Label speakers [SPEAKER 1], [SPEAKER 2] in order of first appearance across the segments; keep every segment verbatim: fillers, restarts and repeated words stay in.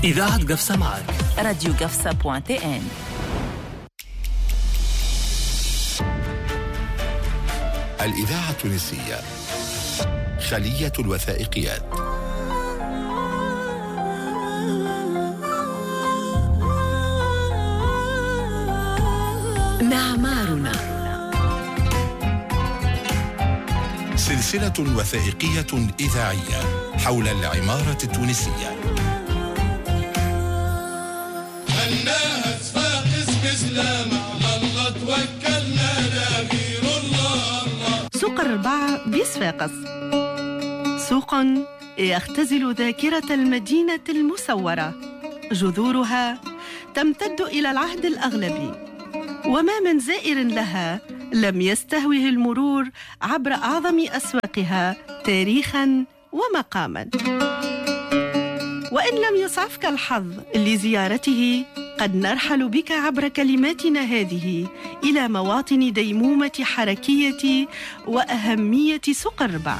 [SPEAKER 1] إذاعة قفصة معك
[SPEAKER 2] راديو قفصة بوان تي ان.
[SPEAKER 3] الإذاعة التونسية خلية الوثائقيات.
[SPEAKER 2] معمارنا،
[SPEAKER 3] سلسلة وثائقية إذاعية حول العمارة التونسية. الناس فاقس بسلام على الله توكلنا لا غير الله الله.
[SPEAKER 4] سوق الرباع بصفاقس، سوق يختزل ذاكرة المدينة المسورة. جذورها تمتد إلى العهد الأغلبي، وما من زائر لها لم يستهوه المرور عبر أعظم أسواقها تاريخاً ومقاماً. وإن لم يسعفك الحظ لزيارته، قد نرحل بك عبر كلماتنا هذه إلى مواطن ديمومة حركية وأهمية سوق الرباع.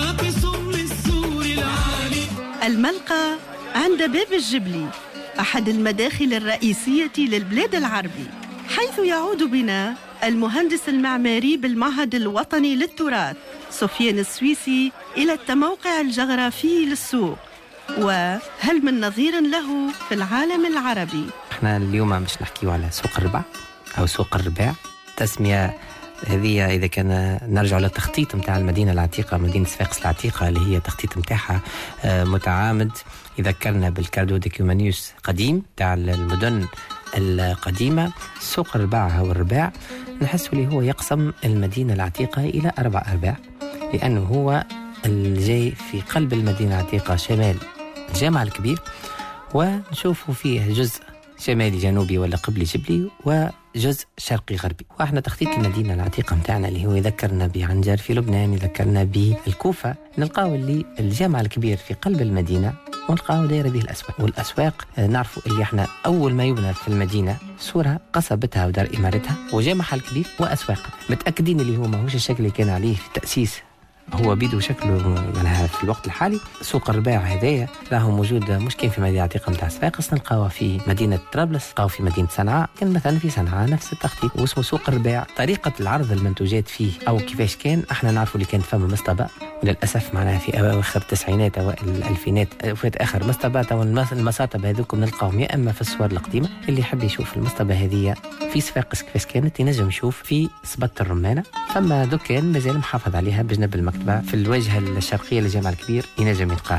[SPEAKER 4] الملقى عند باب الجبلي، أحد المداخل الرئيسية للبلاد العربي، حيث يعود بنا المهندس المعماري بالمعهد الوطني للتراث سفيان السويسي إلى التموقع الجغرافي للسوق، وهل من نظير له في العالم العربي؟
[SPEAKER 5] احنا اليوم مش نحكيو على سوق الرباع أو سوق الرباع. تسمية هذه إذا كان نرجع للتخطيط متاع المدينة العتيقة، مدينة صفاقس العتيقة، اللي هي تخطيط متاعها متعامد، يذكرنا بالكاردو ديكيومانيوس قديم تاع المدن القديمة. سوق الرباع أو الرباع نحس اللي هو يقسم المدينة العتيقة إلى أربع أرباع، لأنه هو الجاي في قلب المدينة العتيقة شمال الجامع الكبير، ونشوفوا فيه جزء شمالي جنوبي ولا قبلي جبلي وجزء شرقي غربي. واحنا تخطيط المدينة العتيقة متاعنا اللي هو يذكرنا بعنجر في لبنان، يذكرنا بالكوفة، نلقاو اللي الجامع الكبير في قلب المدينة ونلقاو دايرة به الأسواق. والأسواق نعرفوا اللي احنا أول ما يبنى في المدينة صورة قصبتها ودار إمارتها وجامعها الكبير وأسواق، متأكدين اللي هو ما هوش الشكل اللي كان عليه في التأسيس، هو بيدو شكله معناها في الوقت الحالي. سوق الرباع هذايا راهو موجود مش كان في مدينة عتيقة متاع صفاقس، نلقاوه في مدينة طرابلس، نلقاوه في مدينة صنعاء، كان مثلا في صنعاء نفس التخطيط واسمه سوق الرباع. طريقة العرض المنتوجات فيه أو كيفاش كان، احنا نعرفوا اللي كان فما مصطبة، وللأسف معناها في أواخر التسعينات أوائل الألفينات فات آخر مصطبة، والمصاطب هذوكم نلقاهم يا إما في الصور القديمة. اللي يحب يشوف المصطبة هذه في صفاقس كيفاش كانت ينجم يشوف في سبت الرمانة، فما دكان مازال محافظ عليها بجنب المكتبة في الواجهة الشرقية للجامع الكبير ينجم يلقاه.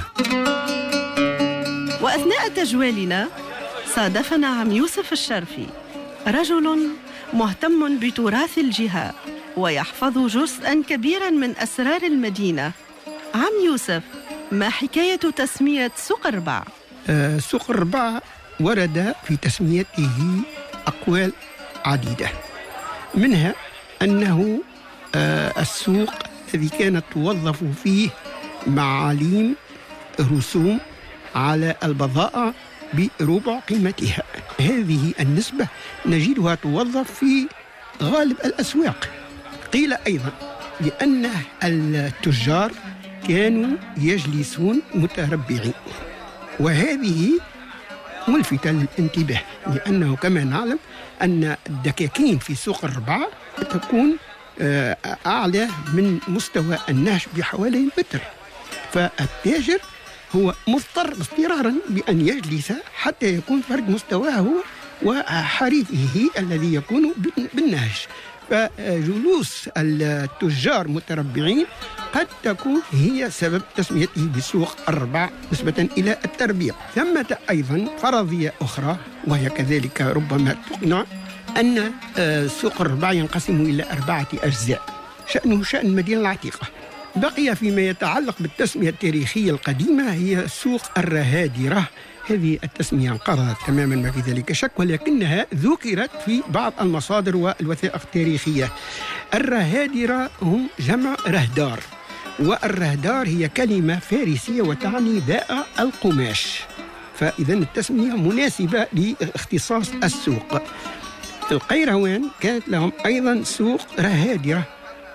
[SPEAKER 4] وأثناء تجوالنا صادفنا عم يوسف الشرفي، رجل مهتم بتراث الجهة ويحفظ جزءا كبيرا من أسرار المدينة. عم يوسف، ما حكاية تسمية سوق الرباع؟
[SPEAKER 6] آه سوق الرباع ورد في تسميته أقوال عديدة، منها أنه آه السوق الذي كانت توظف فيه معاليم رسوم على البضائع بربع قيمتها. هذه النسبة نجدها توظف في غالب الأسواق. قيل أيضا لأن التجار كانوا يجلسون متربعين، وهذه ملفتة للانتباه، لأنه كما نعلم أن الدكاكين في سوق الرباع تكون أعلى من مستوى النهش بحوالي متر، فالتاجر هو مضطر اضطرارا بأن يجلس حتى يكون فرق مستواه هو وحريفه الذي يكون بالنهش. فجلوس التجار متربعين قد تكون هي سبب تسميته بسوق الرباع نسبة إلى التربيع. ثمة أيضا فرضية أخرى وهي كذلك ربما تقنع، أن سوق الرباع ينقسم إلى أربعة أجزاء، شأنه شأن المدينة العتيقة. بقي فيما يتعلق بالتسمية التاريخية القديمة هي سوق الرهادرة. هذه التسمية انقرضت تماما ما في ذلك شك، ولكنها ذكرت في بعض المصادر والوثائق التاريخية. الرهادرة هم جمع رهدار، والرهدار هي كلمة فارسية وتعني ذائع القماش، فإذا التسمية مناسبة لاختصاص السوق. في القيروان كانت لهم أيضا سوق رهادرة،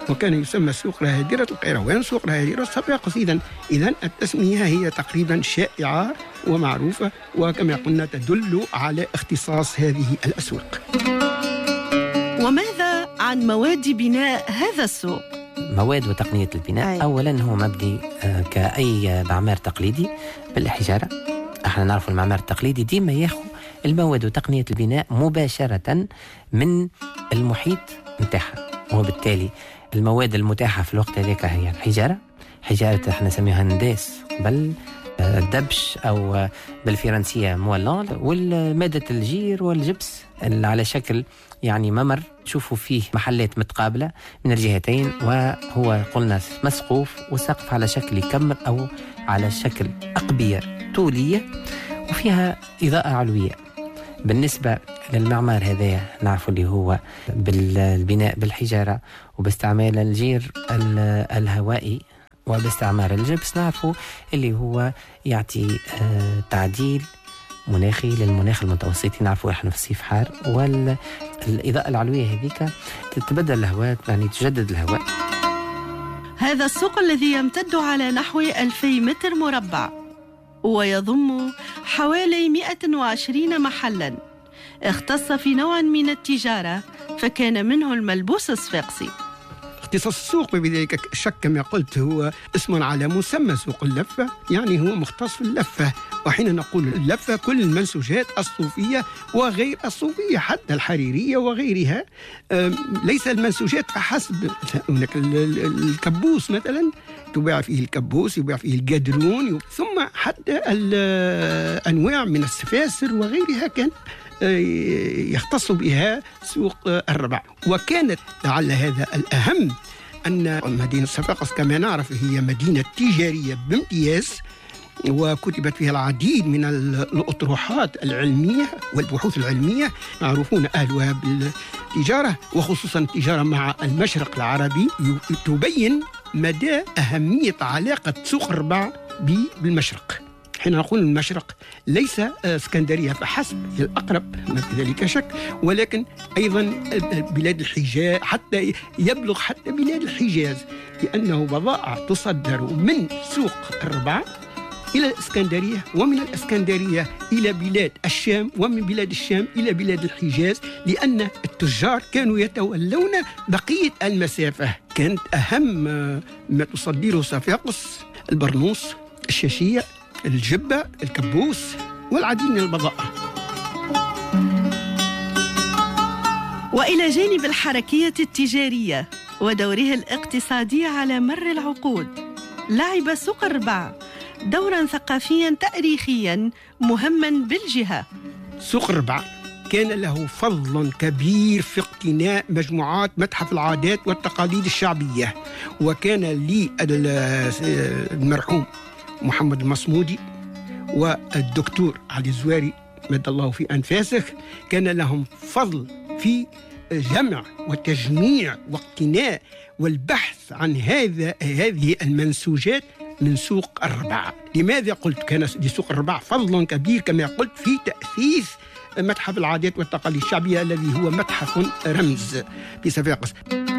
[SPEAKER 6] وكان يسمى سوق رهادرة القيروان سوق رهادرة صفاقس. إذن إذن التسمية هي تقريبا شائعة ومعروفة، وكما قلنا تدل على اختصاص هذه الأسواق.
[SPEAKER 4] وماذا عن مواد بناء هذا السوق؟
[SPEAKER 5] مواد وتقنية البناء أي. أولا هو مبني كأي معمار تقليدي بالحجارة. احنا نعرف المعمار التقليدي ديما ياخذ المواد وتقنية البناء مباشرة من المحيط متاعها، وبالتالي المواد المتاحة في الوقت هذاك هي الحجارة، حجارة احنا نسميها نداس بل الدبش أو بالفرنسية مولان، والمادة الجير والجبس اللي على شكل يعني ممر تشوفوا فيه محلات متقابلة من الجهتين، وهو قلنا مسقوف وسقف على شكل كمر أو على شكل أقبية طولية وفيها إضاءة علوية. بالنسبة للمعمار هذا نعرف اللي هو بالبناء بالحجارة وباستعمال الجير الهوائي وباستعمال الجبس، نعرفه اللي هو يعطي آه تعديل مناخي للمناخ المتوسطي، نعرفه احنا في الصيف حار، والإضاءة العلوية هذيك تتبدل الهواء يعني تجدد الهواء.
[SPEAKER 4] هذا السوق الذي يمتد على نحو ألفي متر مربع ويضم حوالي مئة وعشرين محلا اختص في نوع من التجارة، فكان منه الملبوس الصفاقسي.
[SPEAKER 6] اختصاص السوق بذلك شك كما قلت هو اسم على مسمى سوق اللفة، يعني هو مختص في اللفة. وحين نقول اللفة كل المنسوجات الصوفية وغير الصوفية حتى الحريرية وغيرها، ليس المنسوجات فحسب. هناك الكبوس مثلا تباع فيه الكبوس، يباع فيه القدرون، ثم حتى الأنواع من السفاسر وغيرها كان يختص بها سوق الربع. وكانت لعل هذا الأهم أن مدينة صفاقس كما نعرف هي مدينة تجارية بامتياز، وكتبت فيها العديد من الأطروحات العلمية والبحوث العلمية، معروفون أهلها بالتجارة وخصوصا التجارة مع المشرق العربي، تبين مدى أهمية علاقة سوق الربع بالمشرق. حين نقول المشرق ليس اسكندرية فحسب هي الأقرب ما في ذلك شك، ولكن أيضا بلاد الحجاز حتى يبلغ حتى بلاد الحجاز، لأنه بضائع تصدر من سوق الربع إلى الإسكندرية، ومن الإسكندرية إلى بلاد الشام، ومن بلاد الشام إلى بلاد الحجاز، لأن التجار كانوا يتولون بقية المسافة. كانت أهم ما تصدره صفاقس البرنوس، الشاشية، الجبة، الكبوس والعديد من البضائع.
[SPEAKER 4] وإلى جانب الحركية التجارية ودوره الاقتصادي على مر العقود، لعب سوق الربع دورا ثقافيا تاريخيا مهما بالجهة.
[SPEAKER 6] سوق الربع كان له فضل كبير في اقتناء مجموعات متحف العادات والتقاليد الشعبية، وكان لي المرحوم محمد المصمودي والدكتور علي الزواري مد الله في أنفاسه كان لهم فضل في جمع وتجميع واقتناء والبحث عن هذا هذه المنسوجات من سوق الربع. لماذا قلت كان لسوق الربع فضل كبير؟ كما قلت في تأسيس متحف العادات والتقاليد الشعبية الذي هو متحف رمز في صفاقس.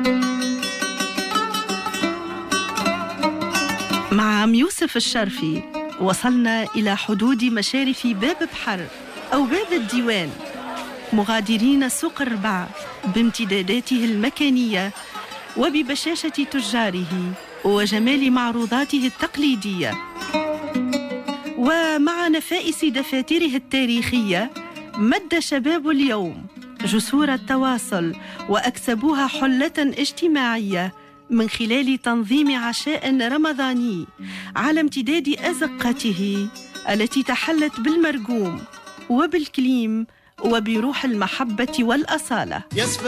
[SPEAKER 4] مع عم يوسف الشرفي وصلنا إلى حدود مشارف باب بحر أو باب الديوان، مغادرين سوق الربع بامتداداته المكانية وببشاشة تجاره وجمال معروضاته التقليدية، ومع نفائس دفاتره التاريخية مد شباب اليوم جسور التواصل وأكسبوها حلة اجتماعية من خلال تنظيم عشاء رمضاني على امتداد أزقته التي تحلت بالمرجوم وبالكليم وبروح المحبة والأصالة.